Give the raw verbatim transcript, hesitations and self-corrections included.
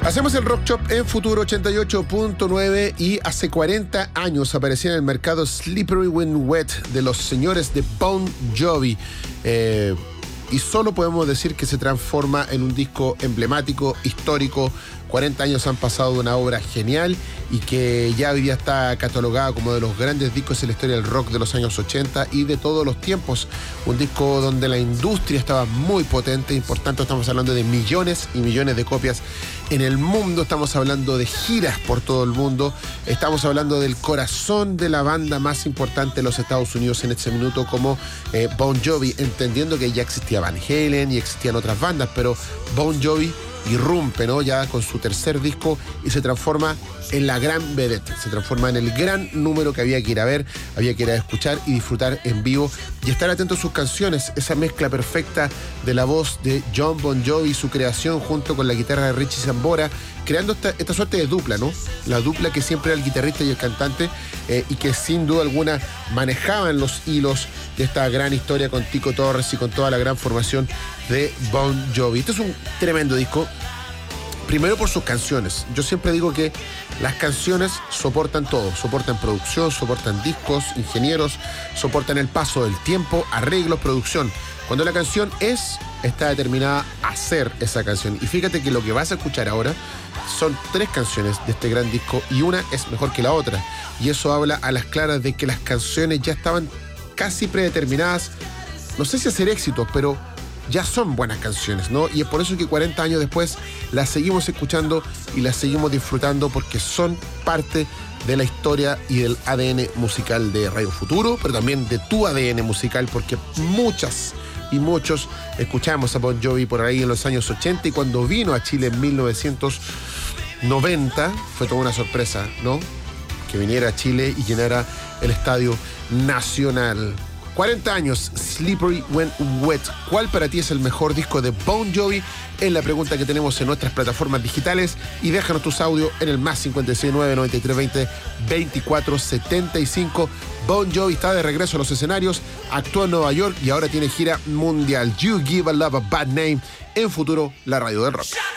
Hacemos el Rock Shop en Futuro ochenta y ocho punto nueve y hace cuarenta años aparecía en el mercado Slippery When Wet de los señores de Bon Jovi. Eh, y solo podemos decir que se transforma en un disco emblemático, histórico. cuarenta años han pasado de una obra genial y que ya hoy día está catalogada como de los grandes discos en la historia del rock de los años ochenta y de todos los tiempos. Un disco donde la industria estaba muy potente y por tanto estamos hablando de millones y millones de copias en el mundo. Estamos hablando de giras por todo el mundo. Estamos hablando del corazón de la banda más importante de los Estados Unidos en ese minuto, como eh, Bon Jovi, entendiendo que ya existía Van Halen y existían otras bandas, pero Bon Jovi irrumpe, ¿no? Ya con su tercer disco y se transforma en la gran vedette, se transforma en el gran número que había que ir a ver, había que ir a escuchar y disfrutar en vivo y estar atento a sus canciones, esa mezcla perfecta de la voz de Jon Bon Jovi y su creación junto con la guitarra de Richie Sambora, creando esta, esta suerte de dupla, ¿no? La dupla que siempre era el guitarrista y el cantante eh, y que sin duda alguna manejaban los hilos de esta gran historia con Tico Torres y con toda la gran formación de Bon Jovi. Este es un tremendo disco. Primero por sus canciones. Yo siempre digo que las canciones soportan todo. Soportan producción, soportan discos, ingenieros, soportan el paso del tiempo, arreglos, producción. Cuando la canción es, está determinada a ser esa canción. Y fíjate que lo que vas a escuchar ahora son tres canciones de este gran disco y una es mejor que la otra. Y eso habla a las claras de que las canciones ya estaban casi predeterminadas, no sé si a ser éxitos, pero ya son buenas canciones, ¿no? Y es por eso que cuarenta años después las seguimos escuchando y las seguimos disfrutando porque son parte de la historia y del A D N musical de Radio Futuro, pero también de tu A D N musical, porque muchas y muchos escuchamos a Bon Jovi por ahí en los años ochenta y cuando vino a Chile en mil novecientos noventa fue toda una sorpresa, ¿no? Que viniera a Chile y llenara el Estadio Nacional. cuarenta años, Slippery When Wet. ¿Cuál para ti es el mejor disco de Bon Jovi? Es la pregunta que tenemos en nuestras plataformas digitales y déjanos tus audios en el más cincuenta y seis nueve, noventa y tres veinte, veinticuatro setenta y cinco. Bon Jovi está de regreso a los escenarios, actúa en Nueva York y ahora tiene gira mundial. You Give a Love a Bad Name en Futuro, la radio del rock.